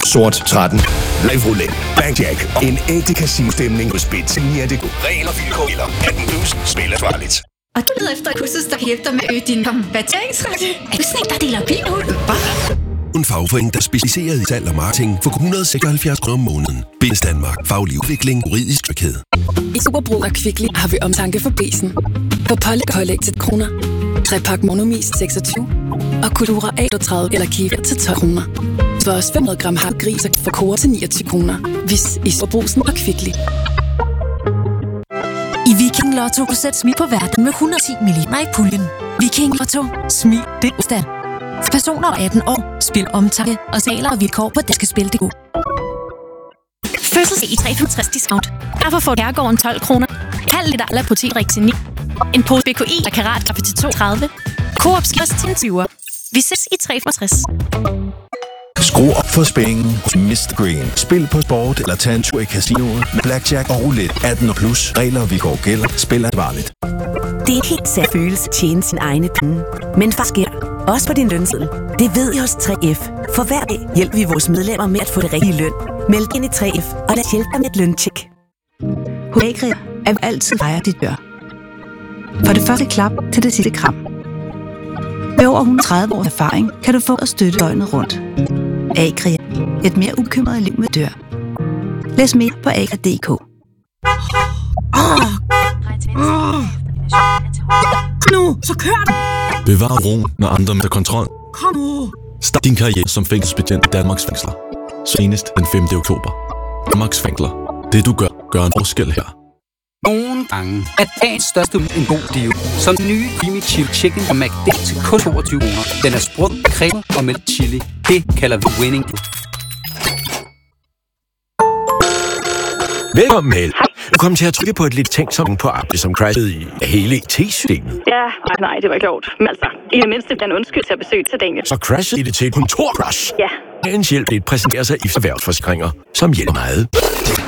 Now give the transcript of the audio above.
sort 13. Live roulette, blackjack og en ægte casino-stemning hos BetSenior.dk. Regler, vilkår eller 18 plus. Spil ansvarligt. Og du leder efter et kursus, der kan hjælpe dig med at øge din konverteringsrate. Er du sådan en, der deler bil ud? En fagforening, der er specialiseret i salg og marketing for 176 kroner om måneden. Bins Danmark. Faglig udvikling. Juridisk tryghed. I Superbrug og Kvickly har vi omtanke for prisen. På pålæg til kroner. 3-pakke Monomis 26 og Kultura A 30 eller Kiwi til 12 kroner. For os 500 gram hartgris og for koger til 29 kroner. Vis i Superbrugsen og Kvickly. I Viking Lotto kan sætte smil på verden med 110 millioner i puljen. Viking Lotto. Smil det stand. For personer over 18 år. Spil omtanke og regler og vilkår på Danskespil.dk. Fødsels i 365 discount. Derfor får Herregården 12 kroner. Halv liter ala protein til 9. En pose BKI og karatkaffe til 32. Coop Skærs til 20'er. Vi ses i 365. Skru op for spændingen hos Mr. Green. Spil på sport eller tag en tur i casinoet med blackjack og roulette. 18 plus. Regler og vilkår gælder. Spil ansvarligt. Det er en helt sær følelse at tjene sin egne penge. Men hvad sker? Også på din lønseddel. Det ved I hos 3F. For hver dag hjælper vi vores medlemmer med at få det rigtige løn. Meld ind i 3F og lad hjælpe dig med et løntjek. Hos Agria er vi altid fejre dit dør. For det første klap til det sidste kram. Med over 130 års erfaring kan du få at støtte døgnet rundt. Agria. Et mere ukymret liv med dør. Læs mere på agria.dk. Nu, så kør du! Bevar roen, når andre med kontrol. Kom nu! Start din karriere som fængselsbetjent i Danmarks fængsler. Senest den 5. oktober. Danmarks fængsler. Det du gør en forskel her. Nogle gange er dagens største en god deal. Som den nye Creamy Chili Chicken og McDill til kun 22 kroner. Den er sprød, creme og med chili. Det kalder vi winning. Velkommen, Hel. Du kom til at trykke på et lidt tænksomt på app, som crashede i hele IT-systemet. Ja, nej, det var ikke sjovt. Men altså, i det mindste den undskyld til at besøge til Daniel. Så crashede det til et kontorcrash. Ja. Dagens hjælp, det præsenterer sig i erhvervsforsikringer, som hjælper meget.